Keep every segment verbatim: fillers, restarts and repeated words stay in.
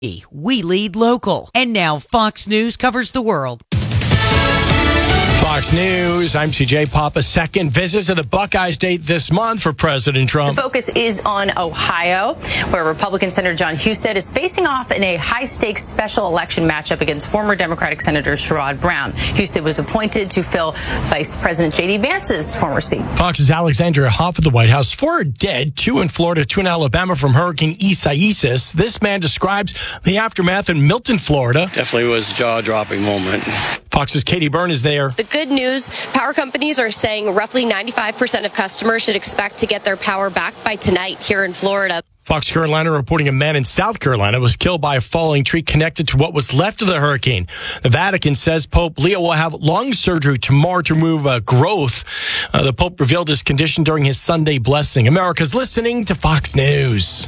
We lead local. And now Fox News covers the world. Fox News, I'm C J Papa. Second visit to the Buckeyes date this month for President Trump. The focus is on Ohio, where Republican Senator Jon Husted is facing off in a high-stakes special election matchup against former Democratic Senator Sherrod Brown. Husted was appointed to fill Vice President J D. Vance's former seat. Fox's Alexandria Hoff at the White House. Four are dead, two in Florida, two in Alabama from Hurricane Isaias. This man describes the aftermath in Milton, Florida. Definitely was a jaw-dropping moment. Fox's Katie Byrne is there. The good news, power companies are saying roughly ninety-five percent of customers should expect to get their power back by tonight here in Florida. Fox Carolina reporting a man in South Carolina was killed by a falling tree connected to what was left of the hurricane. The Vatican says Pope Leo will have lung surgery tomorrow to remove uh, growth. Uh, the Pope revealed his condition during his Sunday blessing. America's listening to Fox News.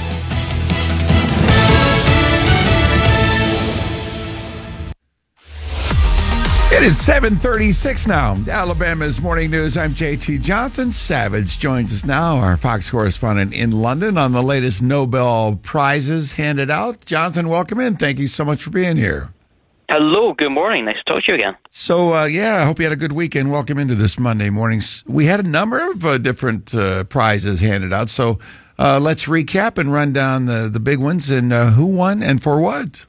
It is seven thirty-six now. Alabama's Morning News. I'm J T. Jonathan Savage joins us now, our Fox correspondent in London, on the latest Nobel Prizes handed out. Jonathan, welcome in. Thank you so much for being here. Hello. Good morning. Nice to talk to you again. So, uh, yeah, I hope you had a good weekend. Welcome into this Monday morning. We had a number of uh, different uh, prizes handed out. So uh, let's recap and run down the, the big ones and uh, who won and for what.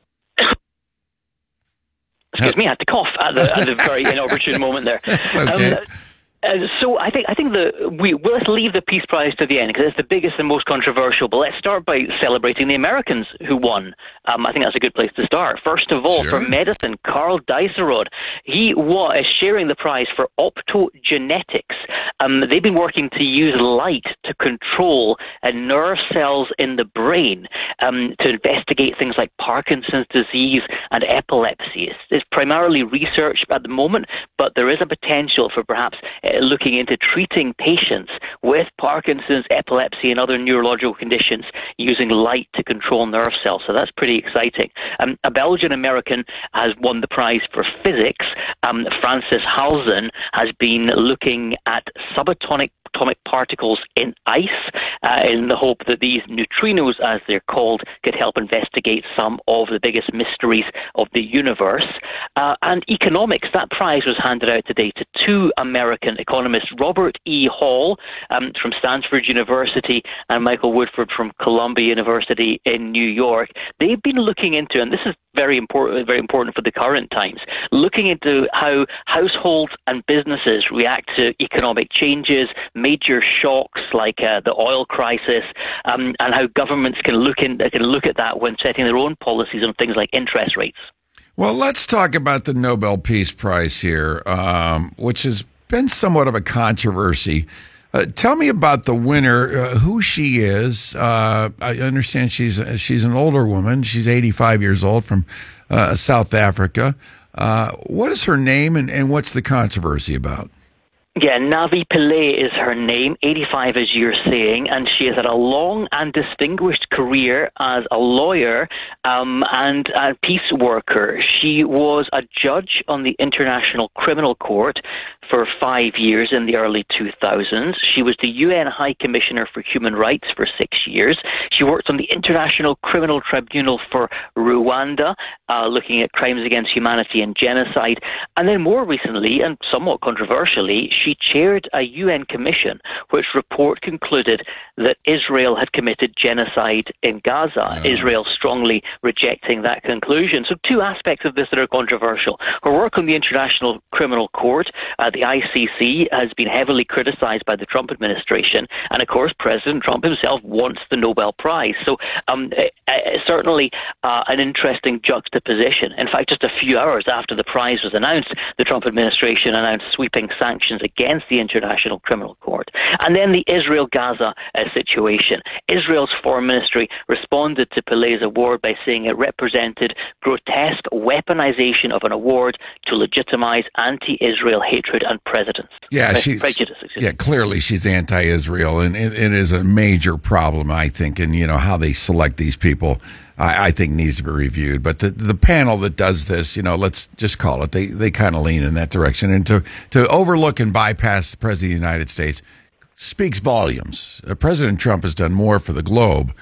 Excuse me, I had to cough at the, at the very inopportune moment there. It's okay. Um, uh, so I think I think the we well, let's leave the Peace Prize to the end because it's the biggest and most controversial. But let's start by celebrating the Americans who won. Um, I think that's a good place to start. First of all, Sure. for medicine, Carl Dicerod, he was sharing the prize for optogenetics. Um, they've been working to use light to control uh, nerve cells in the brain um, to investigate things like Parkinson's disease and epilepsy. It's, it's primarily research at the moment, but there is a potential for perhaps uh, looking into treating patients with Parkinson's, epilepsy, and other neurological conditions using light to control nerve cells. So that's pretty exciting. Um, a Belgian American has won the prize for physics. Um, Francis Halzen has been looking at subatomic atomic particles in ice uh, in the hope that these neutrinos, as they're called, could help investigate some of the biggest mysteries of the universe. Uh, and economics, that prize was handed out today to two American economists, Robert E. Hall um, from Stanford University and Michael Woodford from Columbia University in New York. They've been looking into, and this is very important, very important for the current times, looking into how households and businesses react to economic changes, major shocks like uh, the oil crisis, um, and how governments can look in, can look at that when setting their own policies on things like interest rates. Well, let's talk about the Nobel Peace Prize here, um, which has been somewhat of a controversy. Uh, tell me about the winner, uh, who she is. Uh, I understand she's she's an older woman. She's eighty-five years old from uh, South Africa. Uh, what is her name and, and what's the controversy about? Yeah, Navi Pillay is her name, eighty-five as you're saying, and she has had a long and distinguished career as a lawyer um, and a peace worker. She was a judge on the International Criminal Court for five years in the early two thousands. She was the U N High Commissioner for Human Rights for six years. She worked on the International Criminal Tribunal for Rwanda, uh, looking at crimes against humanity and genocide. And then more recently, and somewhat controversially, she chaired a U N commission which report concluded that Israel had committed genocide in Gaza, oh. Israel strongly rejecting that conclusion. So two aspects of this that are controversial. Her work on the International Criminal Court, uh, the I C C, has been heavily criticized by the Trump administration, and of course President Trump himself wants the Nobel Prize. So um, uh, certainly uh, an interesting juxtaposition. In fact, just a few hours after the prize was announced, the Trump administration announced sweeping sanctions against the International Criminal Court. And then the Israel-Gaza uh, situation. Israel's foreign ministry responded to Pillay's award by saying it represented grotesque weaponization of an award to legitimize anti-Israel hatred and prejudice. Yeah, Pre- she's, prejudice. yeah, clearly she's anti-Israel, and it, it is a major problem, I think, and you know how they select these people. I, I think needs to be reviewed. But the the panel that does this, you know, let's just call it, they they kind of lean in that direction. And to, to overlook and bypass the President of the United States speaks volumes. Uh, President Trump has done more for the globe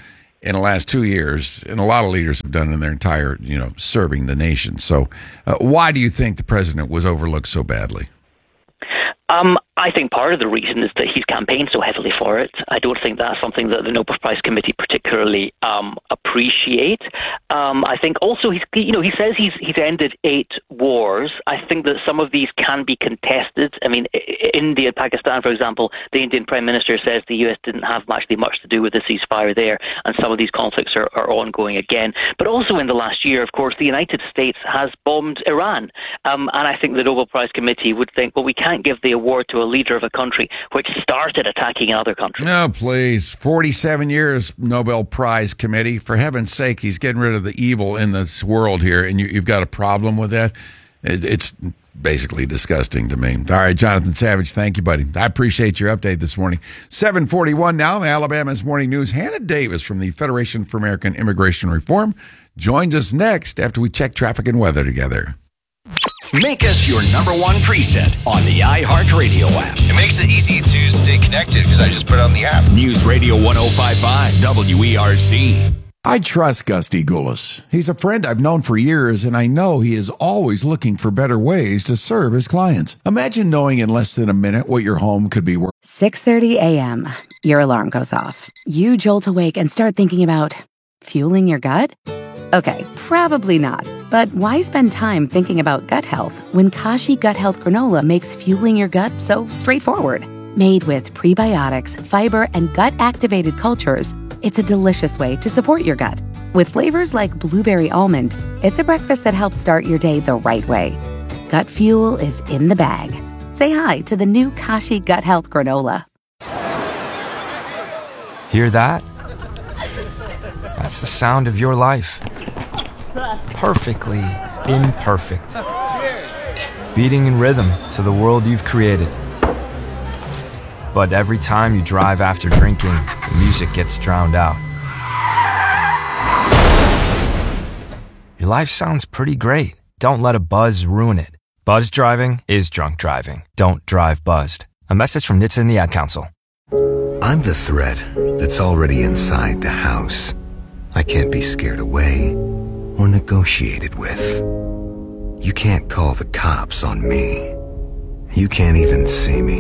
in the last two years, and a lot of leaders have done in their entire, you know, serving the nation. So uh, why do you think the president was overlooked so badly? Um, I think part of the reason is that he's campaigned so heavily for it. I don't think that's something that the Nobel Prize Committee particularly um, appreciate. Um, I think also he's, you know, he says he's he's ended eight wars. I think that some of these can be contested. I mean, India and Pakistan, for example, the Indian Prime Minister says the U S didn't have actually much to do with the ceasefire there, and some of these conflicts are, are ongoing again. But also in the last year, of course, the United States has bombed Iran, um, and I think the Nobel Prize Committee would think, well, we can't give the award to a leader of a country which started attacking another country. Oh, please. forty-seven years, Nobel Prize Committee. For heaven's sake, he's getting rid of the evil in this world here, and you, you've got a problem with that? It, it's basically disgusting to me. All right, Jonathan Savage, thank you, buddy. I appreciate your update this morning. seven forty-one now, Alabama's Morning News. Hannah Davis from the Federation for American Immigration Reform joins us next after we check traffic and weather together. Make us your number one preset on the iHeartRadio app. It makes it easy to stay connected because I just put it on the app. News Radio one oh five point five W E R C. I trust Gusty Goulas. He's a friend I've known for years, and I know he is always looking for better ways to serve his clients. Imagine knowing in less than a minute what your home could be worth. six thirty a.m. Your alarm goes off. You jolt awake and start thinking about fueling your gut? Okay, probably not. But why spend time thinking about gut health when Kashi Gut Health Granola makes fueling your gut so straightforward? Made with prebiotics, fiber, and gut-activated cultures, it's a delicious way to support your gut. With flavors like blueberry almond, it's a breakfast that helps start your day the right way. Gut fuel is in the bag. Say hi to the new Kashi Gut Health Granola. Hear that? That's the sound of your life. Perfectly imperfect. Beating in rhythm to the world you've created. But every time you drive after drinking, the music gets drowned out. Your life sounds pretty great. Don't let a buzz ruin it. Buzz driving is drunk driving. Don't drive buzzed. A message from N H T S A and the Ad Council. I'm the threat that's already inside the house. I can't be scared away or negotiated with. You can't call the cops on me. You can't even see me.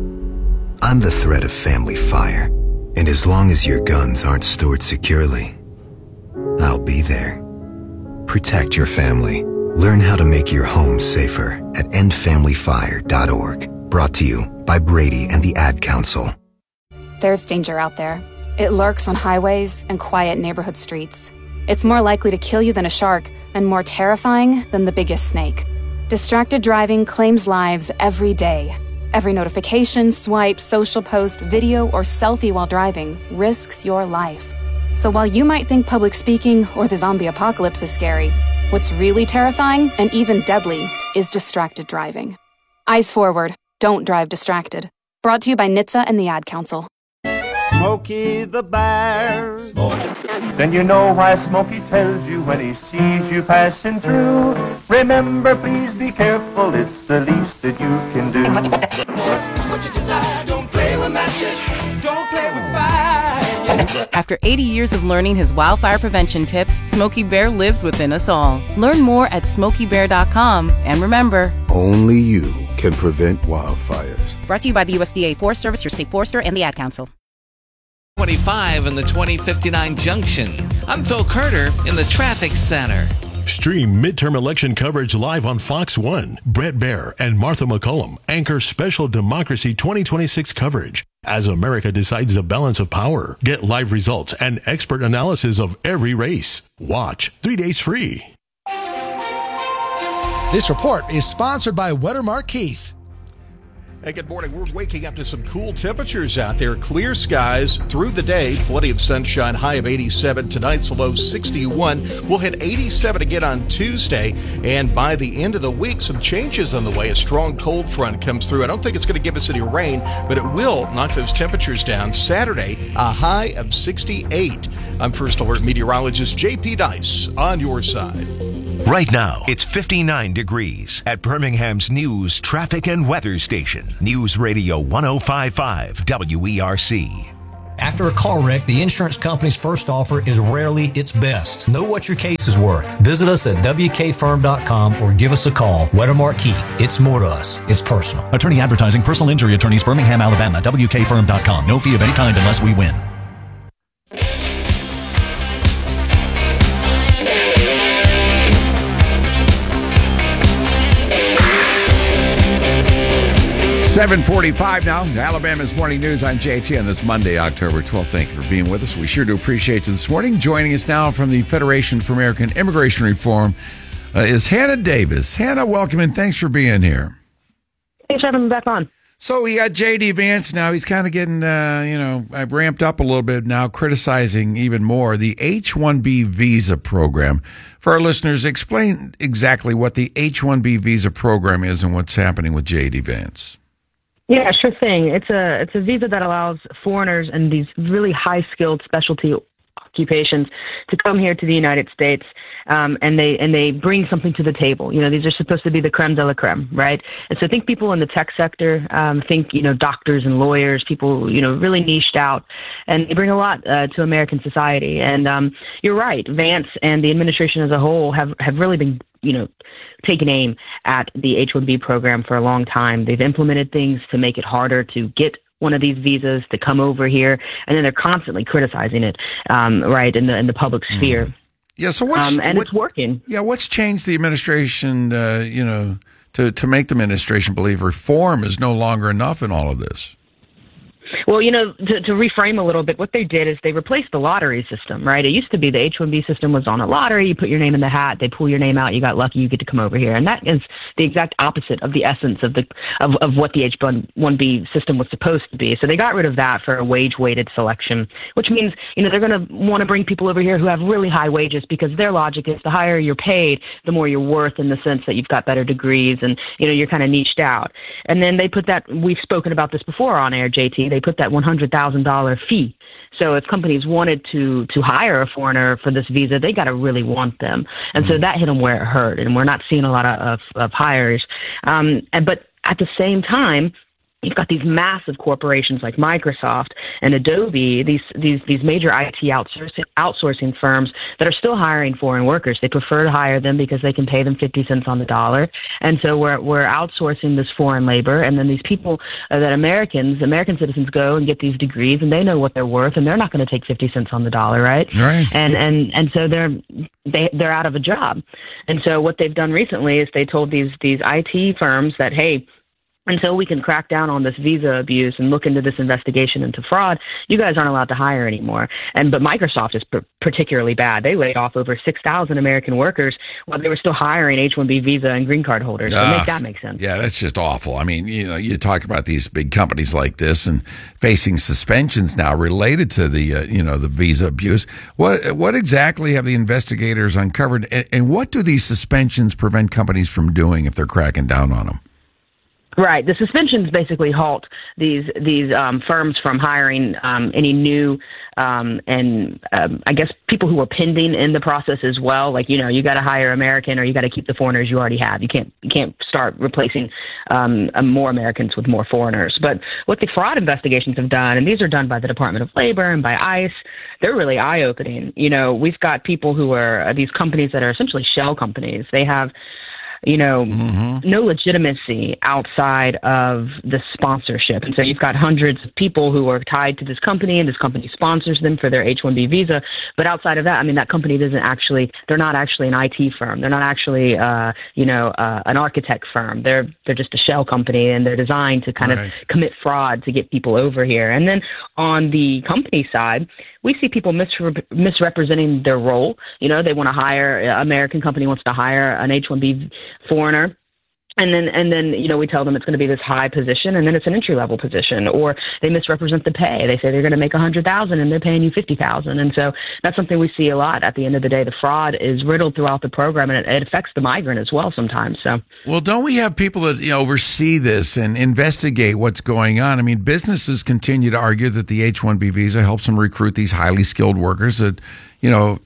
I'm the threat of family fire, and as long as your guns aren't stored securely, I'll be there. Protect your family. Learn how to make your home safer at end family fire dot org. Brought to you by Brady and the Ad Council. There's danger out there. It lurks on highways and quiet neighborhood streets. It's more likely to kill you than a shark, and more terrifying than the biggest snake. Distracted driving claims lives every day. Every notification, swipe, social post, video, or selfie while driving risks your life. So while you might think public speaking or the zombie apocalypse is scary, what's really terrifying and even deadly is distracted driving. Eyes forward. Don't drive distracted. Brought to you by N H T S A and the Ad Council. Smokey the Bear. Then you know why Smokey tells you when he sees you passing through. Remember, please be careful, it's the least that you can do. What you desire, don't play with matches, don't play with fire. After eighty years of learning his wildfire prevention tips, Smokey Bear lives within us all. Learn more at smokey bear dot com, and remember, only you can prevent wildfires. Brought to you by the U S D A Forest Service, your state forester, and the Ad Council. twenty-five in the twenty fifty-nine junction. I'm Phil Carter in the traffic center. Stream midterm election coverage live on Fox one. Brett Baer and Martha McCollum anchor special Democracy twenty twenty-six coverage as America decides the balance of power. Get live results and expert analysis of every race. Watch three days free. This report is sponsored by Wettermark Keith. Hey, good morning. We're waking up to some cool temperatures out there. Clear skies through the day. Plenty of sunshine. High of eighty-seven. Tonight's low sixty-one. We'll hit eighty-seven again on Tuesday. And by the end of the week, some changes on the way. A strong cold front comes through. I don't think it's going to give us any rain, but it will knock those temperatures down. Saturday, a high of sixty-eight. I'm First Alert meteorologist J P Dice on your side. Right now, it's fifty-nine degrees at Birmingham's news, traffic, and weather station. News Radio one oh five point five W E R C. After a car wreck, the insurance company's first offer is rarely its best. Know what your case is worth. Visit us at W K firm dot com or give us a call. Weddermark Keith. It's more to us. It's personal. Attorney advertising, personal injury attorneys, Birmingham, Alabama. W K firm dot com. No fee of any kind unless we win. seven forty-five now, Alabama's Morning News. I'm J T on this Monday, October twelfth. Thank you for being with us. We sure do appreciate you this morning. Joining us now from the Federation for American Immigration Reform uh, is Hannah Davis. Hannah, welcome and thanks for being here. Thanks for having me back on. So we got J D Vance now. He's kind of getting, uh, you know, ramped up a little bit now, criticizing even more the H one B visa program. For our listeners, explain exactly what the H one B visa program is and what's happening with J D Vance. Yeah, sure thing. It's a it's a visa that allows foreigners and these really high skilled specialty occupations to come here to the United States, um, and they and they bring something to the table. You know, these are supposed to be the creme de la creme, right? And so think people in the tech sector, um, think you know doctors and lawyers, people you know really niched out, and they bring a lot uh, to American society. And um, you're right, Vance and the administration as a whole have have really been you know taken aim at the H one B program for a long time. They've implemented things to make it harder to get one of these visas to come over here, and then they're constantly criticizing it, um, right, in the in the public sphere. Mm. Yeah, so what's um, and what, it's working. Yeah, what's changed the administration, uh, you know, to to make the administration believe reform is no longer enough in all of this? Well, you know, to, to reframe a little bit, what they did is they replaced the lottery system, right? It used to be the H one B system was on a lottery. You put your name in the hat, they pull your name out, you got lucky, you get to come over here. And that is the exact opposite of the essence of the of, of what the H one B system was supposed to be. So they got rid of that for a wage-weighted selection, which means, you know, they're going to want to bring people over here who have really high wages because their logic is the higher you're paid, the more you're worth in the sense that you've got better degrees and, you know, you're kind of niched out. And then they put that, we've spoken about this before on air, J T, they put that one hundred thousand dollars fee. So if companies wanted to to hire a foreigner for this visa, they got to really want them. And so that hit them where it hurt. And we're not seeing a lot of, of, of hires. Um, and, but at the same time, you've got these massive corporations like Microsoft and Adobe, these these these major I T outsourcing outsourcing firms that are still hiring foreign workers. They prefer to hire them because they can pay them fifty cents on the dollar. And so we're we're outsourcing this foreign labor. And then these people uh, that Americans, American citizens go and get these degrees and they know what they're worth and they're not going to take fifty cents on the dollar, right? Right. And and and so they're they they're out of a job. And so what they've done recently is they told these these I T firms that, hey, until we can crack down on this visa abuse and look into this investigation into fraud, you guys aren't allowed to hire anymore. And but Microsoft is p- particularly bad. They laid off over six thousand American workers while they were still hiring H one B visa and green card holders. So Uh, make that make sense. Yeah, that's just awful. I mean, you know, you talk about these big companies like this and facing suspensions now related to the, uh, you know, the visa abuse. What what exactly have the investigators uncovered, and, and what do these suspensions prevent companies from doing if they're cracking down on them? Right. The suspensions basically halt these these um, firms from hiring um, any new um, and um, I guess people who are pending in the process as well. Like, you know, you got to hire American or you got to keep the foreigners you already have. You can't you can't start replacing um, uh, more Americans with more foreigners. But what the fraud investigations have done, and these are done by the Department of Labor and by ICE, they're really eye-opening. You know, we've got people who are uh, these companies that are essentially shell companies. They have you know, mm-hmm. no legitimacy outside of the sponsorship. And so you've got hundreds of people who are tied to this company, and this company sponsors them for their H one B visa. But outside of that, I mean, that company doesn't actually, they're not actually an I T firm. They're not actually, uh, you know, uh, an architect firm. They're, they're just a shell company, and they're designed to kind right. of commit fraud to get people over here. And then on the company side, we see people misre- misrepresenting their role. You know, they want to hire, an American company wants to hire an H one B foreigner. And then, and then, you know, we tell them it's going to be this high position, and then it's an entry level position, or they misrepresent the pay. They say they're going to make a hundred thousand, and they're paying you fifty thousand. And so that's something we see a lot. At the end of the day, the fraud is riddled throughout the program, and it, it affects the migrant as well sometimes. So, well, don't we have people that you know, oversee this and investigate what's going on? I mean, businesses continue to argue that the H one B visa helps them recruit these highly skilled workers that, you know,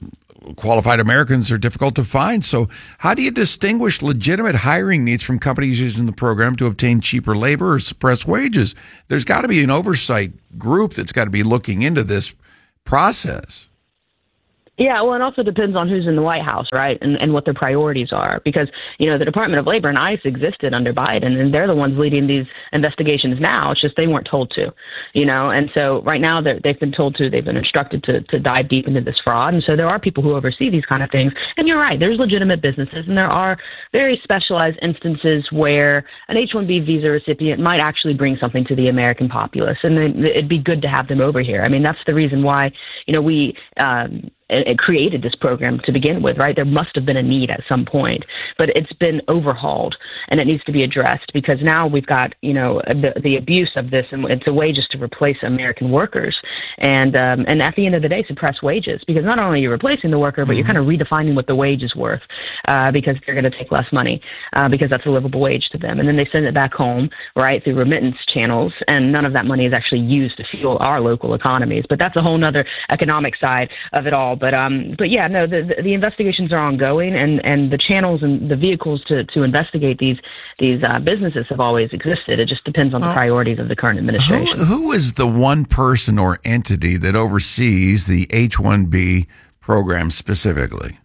qualified Americans are difficult to find. So how do you distinguish legitimate hiring needs from companies using the program to obtain cheaper labor or suppress wages? There's got to be an oversight group that's got to be looking into this process. Yeah, well, it also depends on who's in the White House, right, and, and what their priorities are. Because, you know, the Department of Labor and ICE existed under Biden, and they're the ones leading these investigations now. It's just they weren't told to, you know. And so right now they've been told to, they've been instructed to, to dive deep into this fraud. And so there are people who oversee these kind of things. And you're right, there's legitimate businesses, and there are very specialized instances where an H one B visa recipient might actually bring something to the American populace. And then it'd be good to have them over here. I mean, that's the reason why, you know, we um, it created this program to begin with, right? There must have been a need at some point, but it's been overhauled and it needs to be addressed because now we've got, you know, the, the abuse of this, and it's a way just to replace American workers and, um, and at the end of the day, suppress wages, because not only are you replacing the worker, but mm-hmm. you're kind of redefining what the wage is worth, uh, because they're going to take less money, uh, because that's a livable wage to them. And then they send it back home, right, through remittance channels, and none of that money is actually used to fuel our local economies. But that's a whole nother economic side of it all. But um, but yeah, no, the, the the investigations are ongoing, and, and the channels and the vehicles to, to investigate these these uh, businesses have always existed. It just depends on the well, priorities of the current administration. Who, who is the one person or entity that oversees the H one B program specifically?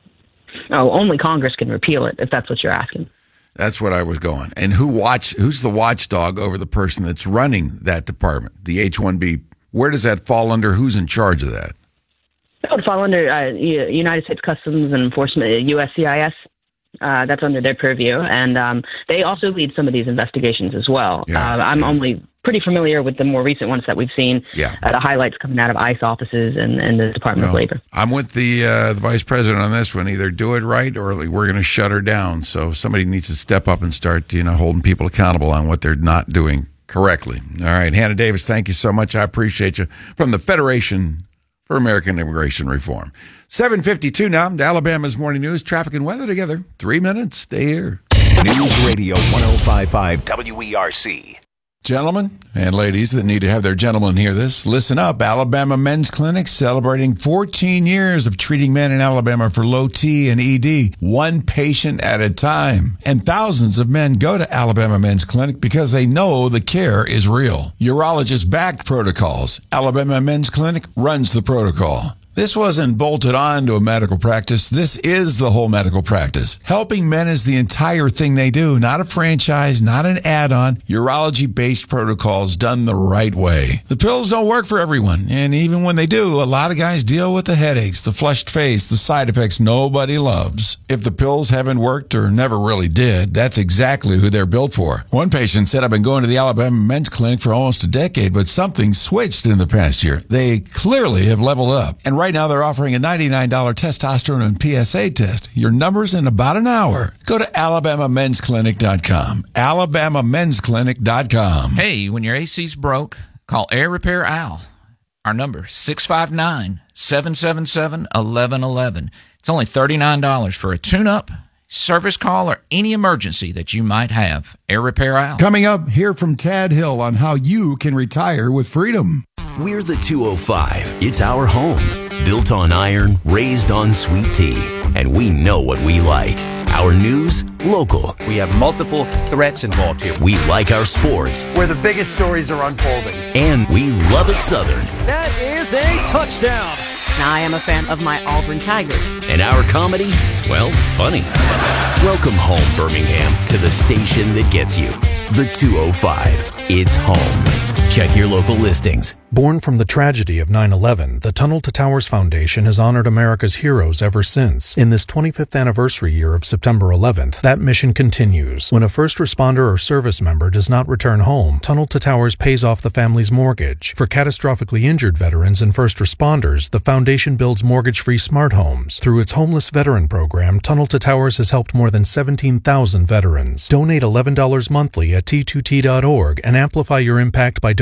Oh, only Congress can repeal it, if that's what you're asking. That's what I was going. And who watch? Who's the watchdog over the person that's running that department, the H one B? Where does that fall under? Who's in charge of that? That would fall under uh, United States Customs and Enforcement, U S C I S. Uh, that's under their purview. And um, they also lead some of these investigations as well. Yeah, uh, I'm yeah. only pretty familiar with the more recent ones that we've seen, yeah. uh, the highlights coming out of ICE offices and, and the Department well, of Labor. I'm with the, uh, the vice president on this one. Either do it right or we're going to shut her down. So somebody needs to step up and start, you know, holding people accountable on what they're not doing correctly. All right, Hannah Davis, thank you so much. I appreciate you. From the Federation for American Immigration Reform. seven fifty-two now, Alabama's Morning News. Traffic and weather together. Three minutes. Stay here. News Radio one oh five point five W E R C. Gentlemen and ladies that need to have their gentlemen hear this, listen up. Alabama Men's Clinic celebrating fourteen years of treating men in Alabama for low T and E D, one patient at a time. And thousands of men go to Alabama Men's Clinic because they know the care is real. Urologist-backed protocols. Alabama Men's Clinic runs the protocol. This wasn't bolted on to a medical practice. This is the whole medical practice. Helping men is the entire thing they do, not a franchise, not an add-on. Urology-based protocols done the right way. The pills don't work for everyone, and even when they do, a lot of guys deal with the headaches, the flushed face, the side effects nobody loves. If the pills haven't worked or never really did, that's exactly who they're built for. One patient said, I've been going to the Alabama Men's Clinic for almost a decade, but something switched in the past year. They clearly have leveled up. And right Right now, they're offering a ninety-nine dollars testosterone and P S A test. Your number's in about an hour. Go to alabama men's clinic dot com. alabama men's clinic dot com. Hey, when your A C's broke, call Air Repair Al. Our number, six five nine, seven seven seven, one one one one. It's only thirty-nine dollars for a tune-up, service call, or any emergency that you might have. Air Repair Al. Coming up, hear from Tad Hill on how you can retire with freedom. We're the two oh five. It's our home. Built on iron, raised on sweet tea. And we know what we like. Our news, local. We have multiple threats involved here. We like our sports. Where the biggest stories are unfolding. And we love it Southern. That is a touchdown. Now I am a fan of my Auburn Tigers. And our comedy, well, funny. Welcome home, Birmingham, to the station that gets you. The two oh five. It's home. Check your local listings. Born from the tragedy of nine eleven, the Tunnel to Towers Foundation has honored America's heroes ever since. In this twenty-fifth anniversary year of September eleventh, that mission continues. When a first responder or service member does not return home, Tunnel to Towers pays off the family's mortgage. For catastrophically injured veterans and first responders, the foundation builds mortgage-free smart homes. Through its homeless veteran program, Tunnel to Towers has helped more than seventeen thousand veterans. Donate eleven dollars monthly at T two T dot org and amplify your impact by donating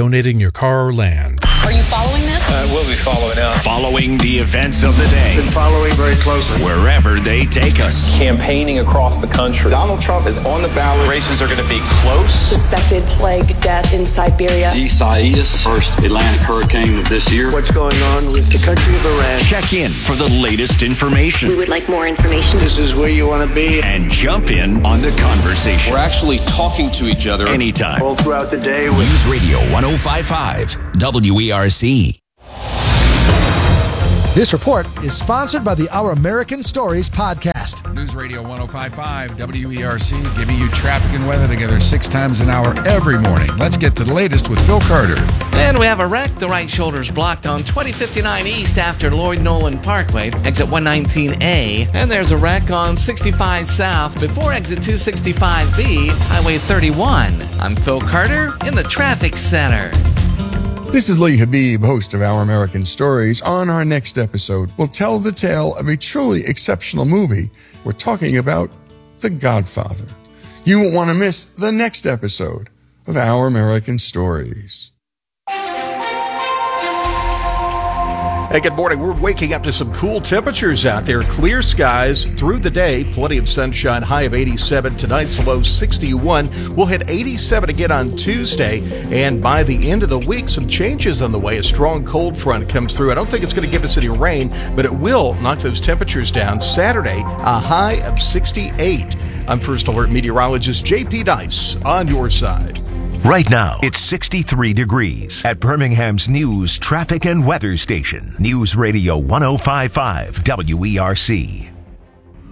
donating your car or land. Are you following this? Uh, we'll be following up. Following the events of the day. Been following very closely. Wherever they take us. Campaigning across the country. Donald Trump is on the ballot. Races are going to be close. Suspected plague death in Siberia. Isaias, first Atlantic hurricane of this year. What's going on with the country of Iran? Check in for the latest information. We would like more information. This is where you want to be. And jump in on the conversation. We're actually talking to each other anytime. All throughout the day. With News Radio one oh five point five W E R C. This report is sponsored by the Our American Stories podcast. News Radio one oh five point five W E R C, giving you traffic and weather together six times an hour every morning. Let's get the latest with Phil Carter. And we have a wreck. The right shoulder's blocked on twenty fifty-nine East after Lloyd Nolan Parkway, exit one nineteen A. And there's a wreck on sixty-five South before exit two sixty-five B, Highway thirty-one. I'm Phil Carter in the Traffic Center. This is Lee Habib, host of Our American Stories. On our next episode, we'll tell the tale of a truly exceptional movie. We're talking about The Godfather. You won't want to miss the next episode of Our American Stories. Hey, good morning. We're waking up to some cool temperatures out there. Clear skies through the day. Plenty of sunshine. High of eighty-seven. Tonight's low sixty-one. We'll hit eighty-seven again on Tuesday. And by the end of the week, some changes on the way. A strong cold front comes through. I don't think it's going to give us any rain, but it will knock those temperatures down. Saturday, a high of sixty-eight. I'm First Alert meteorologist J P Dice on your side. Right now, it's sixty-three degrees at Birmingham's news, traffic, and weather station. News Radio one oh five point five W E R C.